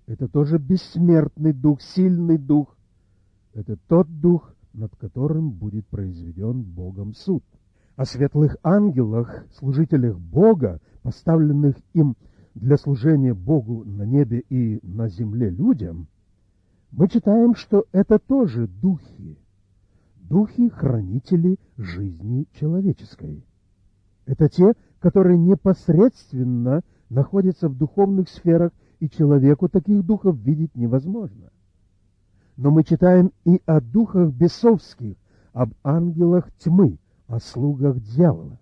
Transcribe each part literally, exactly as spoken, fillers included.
это тоже бессмертный дух, сильный дух. Это тот дух, над которым будет произведен Богом суд. О светлых ангелах, служителях Бога, поставленных им для служения Богу на небе и на земле людям, мы читаем, что это тоже духи, духи-хранители жизни человеческой. Это те, которые непосредственно находятся в духовных сферах, и человеку таких духов видеть невозможно. Но мы читаем и о духах бесовских, об ангелах тьмы, о слугах дьявола.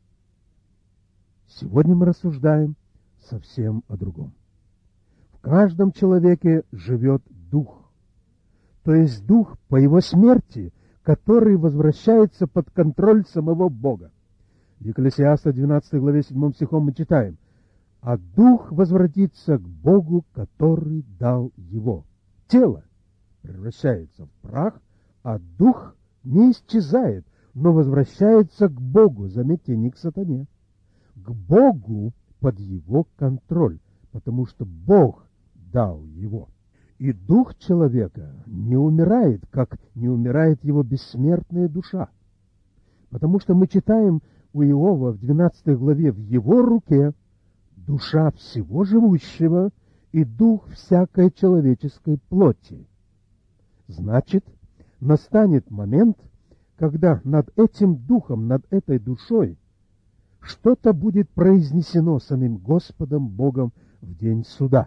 Сегодня мы рассуждаем совсем о другом. В каждом человеке живет дух, то есть дух по его смерти, который возвращается под контроль самого Бога. В Екклесиаста двенадцатой главе седьмым стихом мы читаем: «А дух возвратится к Богу, который дал его». Тело превращается в прах, а дух не исчезает, но возвращается к Богу, заметьте, не к сатане, к Богу под его контроль, потому что Бог дал его. И дух человека не умирает, как не умирает его бессмертная душа, потому что мы читаем у Иова в двенадцатой главе: «В его руке душа всего живущего и дух всякой человеческой плоти». Значит, настанет момент, когда над этим духом, над этой душой что-то будет произнесено самим Господом Богом в день суда.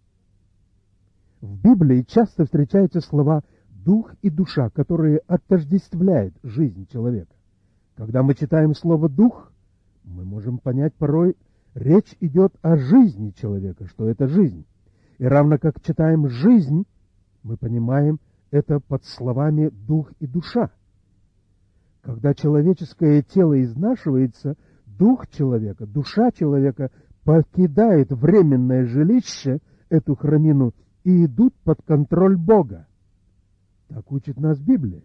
В Библии часто встречаются слова «дух» и «душа», которые отождествляют жизнь человека. Когда мы читаем слово «дух», мы можем понять порой, речь идет о жизни человека, что это жизнь. И равно как читаем «жизнь», мы понимаем это под словами «дух» и «душа». Когда человеческое тело изнашивается, дух человека, душа человека покидает временное жилище, эту храмину, и идут под контроль Бога. Так учит нас Библия.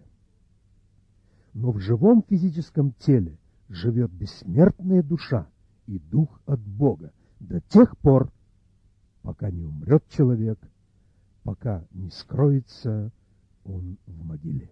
Но в живом физическом теле живет бессмертная душа и дух от Бога до тех пор, пока не умрет человек, пока не скроется он в могиле.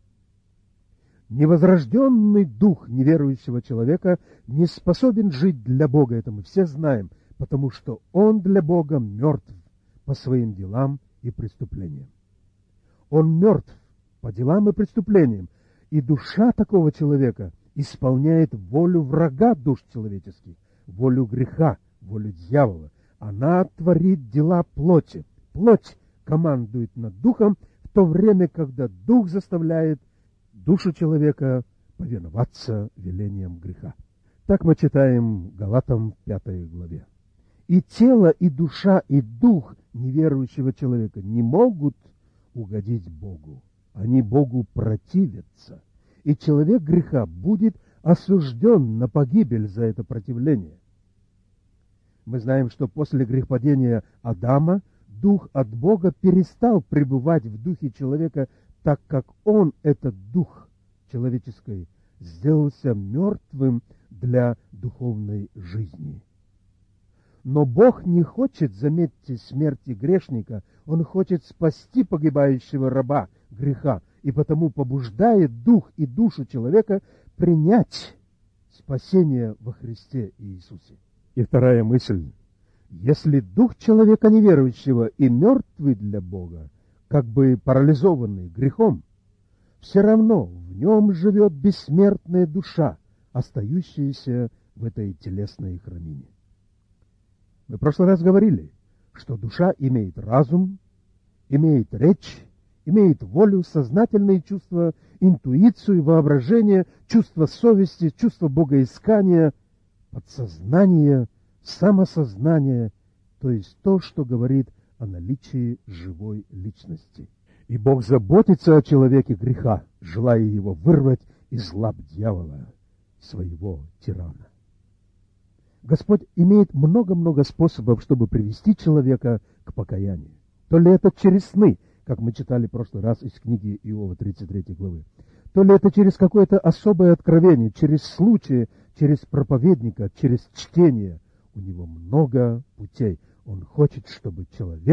Невозрожденный дух неверующего человека не способен жить для Бога, это мы все знаем, потому что он для Бога мертв по своим делам и преступлениям. Он мертв по делам и преступлениям, и душа такого человека исполняет волю врага душ человеческих, волю греха, волю дьявола. Она творит дела плоти. Плоть командует над духом, в то время, когда дух заставляет душу человека повиноваться велениям греха. Так мы читаем Галатам пятой главе. И тело, и душа, и дух неверующего человека не могут угодить Богу. Они Богу противятся. И человек греха будет осужден на погибель за это противление. Мы знаем, что после грехопадения Адама дух от Бога перестал пребывать в духе человека, так как он, этот дух человеческий, сделался мертвым для духовной жизни. Но Бог не хочет, заметьте, смерти грешника, Он хочет спасти погибающего раба греха, и потому побуждает дух и душу человека принять спасение во Христе Иисусе. И вторая мысль. Если дух человека неверующего и мертвый для Бога, как бы парализованный грехом, все равно в нем живет бессмертная душа, остающаяся в этой телесной храмине. Мы в прошлый раз говорили, что душа имеет разум, имеет речь, имеет волю, сознательные чувства, интуицию, воображение, чувство совести, чувство богоискания, подсознание, самосознание, то есть то, что говорит о наличии живой личности. И Бог заботится о человеке греха, желая его вырвать из лап дьявола, своего тирана. Господь имеет много-много способов, чтобы привести человека к покаянию. То ли это через сны, как мы читали в прошлый раз из книги Иова тридцать третьей главы, то ли это через какое-то особое откровение, через случаи, через проповедника, через чтение. У него много путей. Он хочет, чтобы человек